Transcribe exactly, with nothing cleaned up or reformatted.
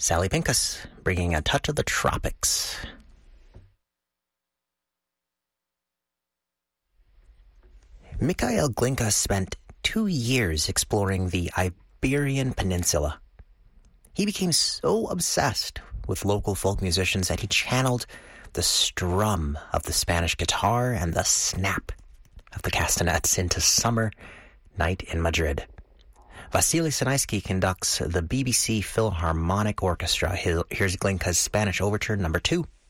Sally Pincus, bringing a touch of the tropics. Mikhail Glinka spent two years exploring the Iberian Peninsula. He became so obsessed with local folk musicians that he channeled the strum of the Spanish guitar and the snap of the castanets into Summer Night in Madrid. Vasily Sinaisky conducts the B B C Philharmonic Orchestra. Here's Glinka's Spanish Overture number two.